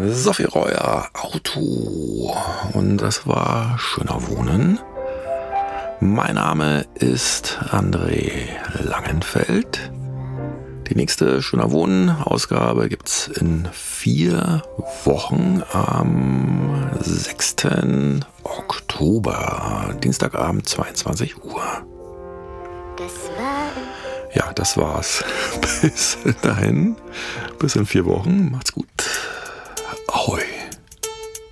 Sophie Reuer, Auto. Und das war Schöner Wohnen. Mein Name ist André Langenfeld. Die nächste Schöner Wohnen-Ausgabe gibt's in 4 Wochen am 6. Oktober, Dienstagabend, 22 Uhr. Ja, das war's. Bis dahin, bis in 4 Wochen. Macht's gut. Ahoi.